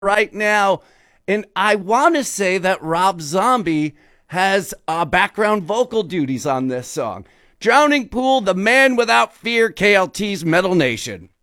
right now. And I want to say that Rob Zombie has background vocal duties on this song. Drowning Pool, The Man Without Fear, KLT's Metal Nation.